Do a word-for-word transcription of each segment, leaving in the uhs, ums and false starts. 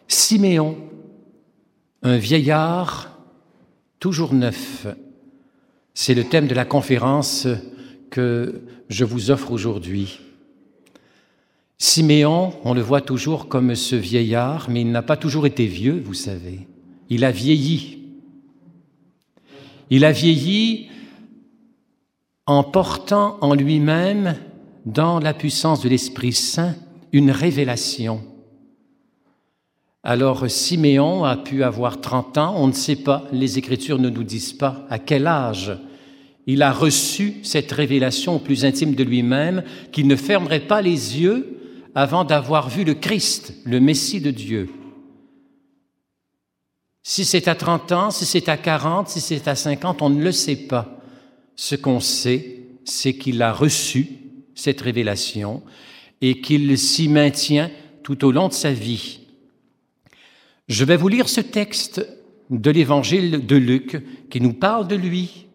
Siméon, un vieillard toujours neuf. C'est le thème de la conférence que je vous offre aujourd'hui. Siméon, on le voit toujours comme ce vieillard, mais il n'a pas toujours été vieux, vous savez. Il a vieilli. Il a vieilli en portant en lui-même, dans la puissance de l'Esprit Saint, une révélation. Alors Siméon a pu avoir trente ans, on ne sait pas, les Écritures ne nous disent pas à quel âge il a reçu cette révélation au plus intime de lui-même, qu'il ne fermerait pas les yeux avant d'avoir vu le Christ, le Messie de Dieu. Si c'est à trente ans, si c'est à quarante, si c'est à cinquante, on ne le sait pas. Ce qu'on sait, c'est qu'il a reçu cette révélation et qu'il s'y maintient tout au long de sa vie. Je vais vous lire ce texte de l'Évangile de Luc qui nous parle de lui.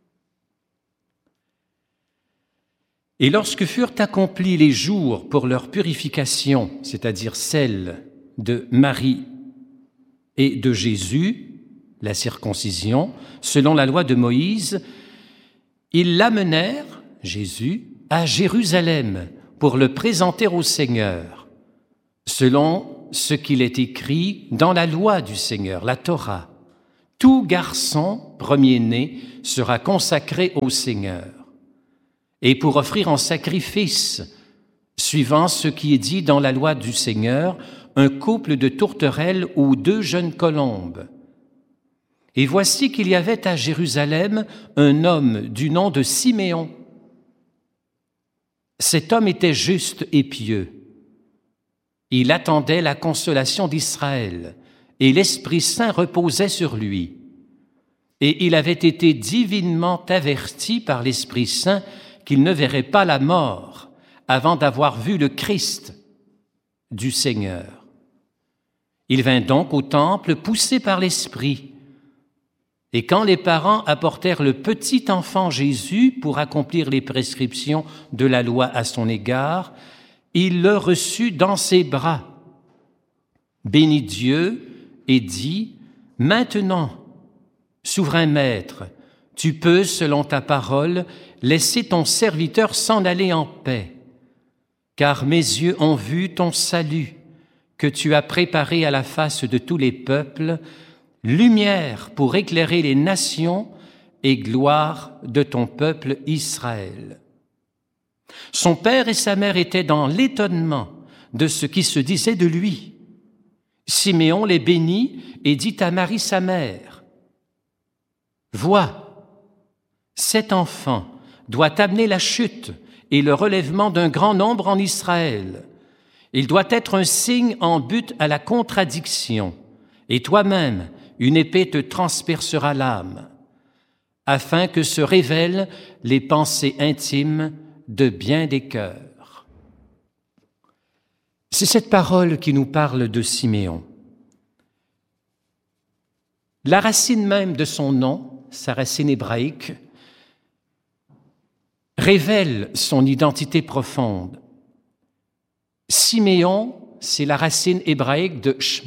Et lorsque furent accomplis les jours pour leur purification, c'est-à-dire celle de Marie et de Jésus, la circoncision, selon la loi de Moïse, ils l'amenèrent, Jésus, à Jérusalem pour le présenter au Seigneur, selon ce qu'il est écrit dans la loi du Seigneur, la Torah. Tout garçon premier-né sera consacré au Seigneur. Et pour offrir en sacrifice, suivant ce qui est dit dans la loi du Seigneur, un couple de tourterelles ou deux jeunes colombes. Et voici qu'il y avait à Jérusalem un homme du nom de Siméon. Cet homme était juste et pieux. Il attendait la consolation d'Israël, et l'Esprit Saint reposait sur lui. Et il avait été divinement averti par l'Esprit Saint qu'il ne verrait pas la mort avant d'avoir vu le Christ du Seigneur. Il vint donc au temple poussé par l'Esprit. Et quand les parents apportèrent le petit enfant Jésus pour accomplir les prescriptions de la loi à son égard, il le reçut dans ses bras, bénit Dieu et dit : « Maintenant, souverain maître, tu peux, selon ta parole, laisser ton serviteur s'en aller en paix, car mes yeux ont vu ton salut, que tu as préparé à la face de tous les peuples, lumière pour éclairer les nations et gloire de ton peuple Israël. » Son père et sa mère étaient dans l'étonnement de ce qui se disait de lui. Siméon les bénit et dit à Marie sa mère : « Vois, cet enfant doit amener la chute et le relèvement d'un grand nombre en Israël. Il doit être un signe en but à la contradiction, et toi-même, une épée te transpercera l'âme, afin que se révèlent les pensées intimes de bien des cœurs. » C'est cette parole qui nous parle de Siméon. La racine même de son nom, sa racine hébraïque, révèle son identité profonde. Siméon, c'est la racine hébraïque de Shm,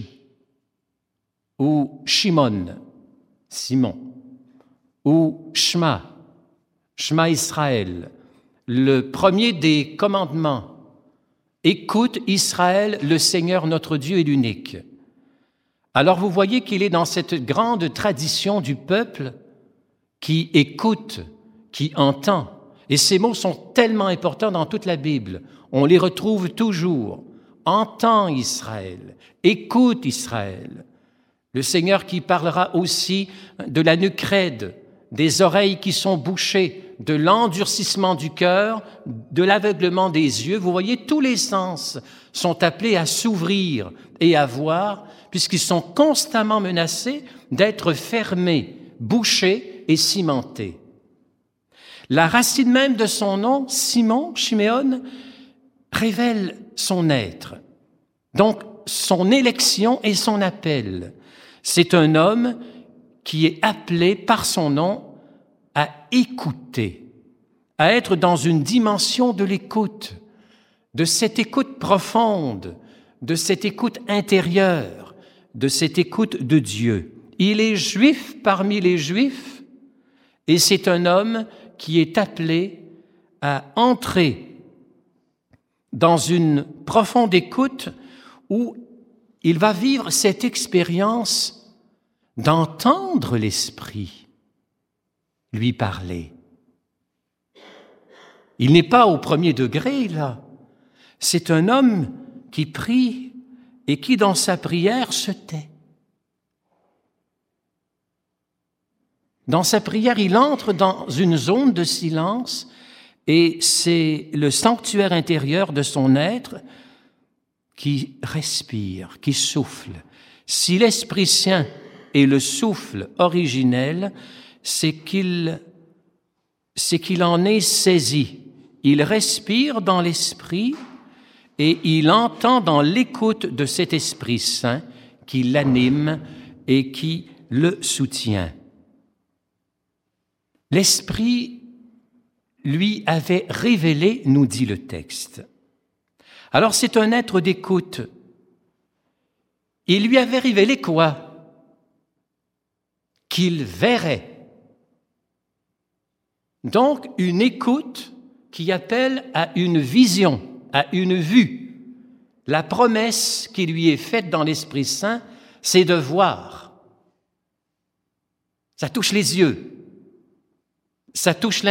ou Shimon, Simon, ou Shema, Shema Israël, le premier des commandements. Écoute Israël, le Seigneur notre Dieu est l'unique. Alors vous voyez qu'il est dans cette grande tradition du peuple qui écoute, qui entend. Et ces mots sont tellement importants dans toute la Bible. On les retrouve toujours. Entends Israël, écoute Israël. Le Seigneur qui parlera aussi de la nuque raide, des oreilles qui sont bouchées, de l'endurcissement du cœur, de l'aveuglement des yeux. Vous voyez, tous les sens sont appelés à s'ouvrir et à voir, puisqu'ils sont constamment menacés d'être fermés, bouchés et cimentés. La racine même de son nom, Simon, Chiméon, révèle son être, donc son élection et son appel. C'est un homme qui est appelé par son nom à écouter, à être dans une dimension de l'écoute, de cette écoute profonde, de cette écoute intérieure, de cette écoute de Dieu. Il est juif parmi les juifs et c'est un homme qui est appelé à entrer dans une profonde écoute où il va vivre cette expérience d'entendre l'Esprit lui parler. Il n'est pas au premier degré, là. C'est un homme qui prie et qui, dans sa prière, se tait. Dans sa prière, il entre dans une zone de silence et c'est le sanctuaire intérieur de son être qui respire, qui souffle. Si l'Esprit Saint est le souffle originel, c'est qu'il, c'est qu'il en est saisi. Il respire dans l'Esprit et il entend dans l'écoute de cet Esprit Saint qui l'anime et qui le soutient. L'Esprit lui avait révélé, nous dit le texte. Alors c'est un être d'écoute. Il lui avait révélé quoi? Qu'il verrait. Donc une écoute qui appelle à une vision, à une vue. La promesse qui lui est faite dans l'Esprit Saint, c'est de voir. Ça touche les yeux, ça touche